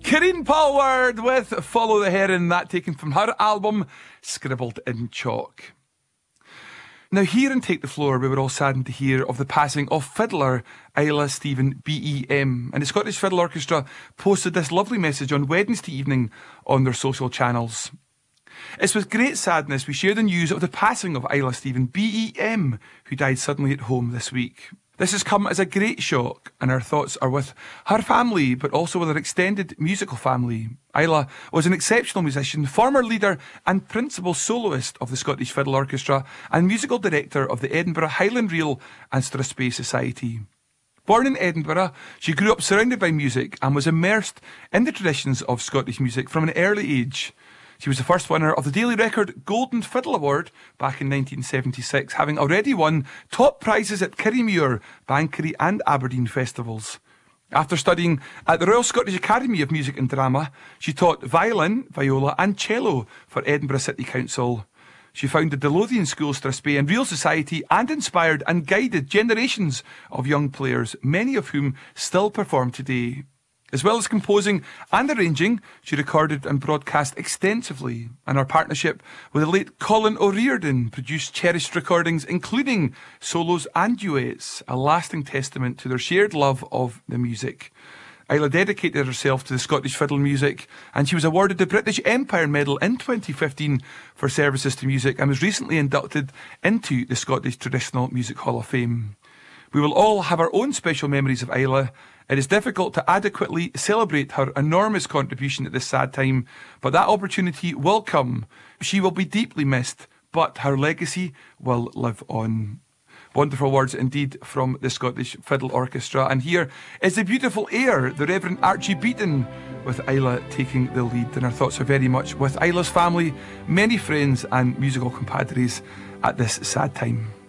Karine Polward with Follow the Heron, that taken from her album Scribbled in Chalk. Now, here in Take the Floor, we were all saddened to hear of the passing of fiddler Isla Stephen BEM, and the Scottish Fiddle Orchestra posted this lovely message on Wednesday evening on their social channels. It's with great sadness we share the news of the passing of Isla Stephen BEM, who died suddenly at home this week. This has come as a great shock, and our thoughts are with her family, but also with her extended musical family. Isla was an exceptional musician, former leader and principal soloist of the Scottish Fiddle Orchestra, and musical director of the Edinburgh Highland Reel and Strathspey Society. Born in Edinburgh, she grew up surrounded by music and was immersed in the traditions of Scottish music from an early age. She was the first winner of the Daily Record Golden Fiddle Award back in 1976, having already won top prizes at Kirriemuir, Banchory and Aberdeen festivals. After studying at the Royal Scottish Academy of Music and Drama, she taught violin, viola and cello for Edinburgh City Council. She founded the Lothian School, Strathspey and Reel Society and inspired and guided generations of young players, many of whom still perform today. As well as composing and arranging, she recorded and broadcast extensively, and her partnership with the late Colin O'Riordan produced cherished recordings including solos and duets, a lasting testament to their shared love of the music. Isla dedicated herself to the Scottish fiddle music, and she was awarded the British Empire Medal in 2015 for services to music and was recently inducted into the Scottish Traditional Music Hall of Fame. We will all have our own special memories of Isla. It is difficult to adequately celebrate her enormous contribution at this sad time, but that opportunity will come. She will be deeply missed, but her legacy will live on. Wonderful words indeed from the Scottish Fiddle Orchestra. And here is the beautiful air, the Reverend Archie Beaton, with Isla taking the lead. And our thoughts are very much with Isla's family, many friends and musical compadres at this sad time.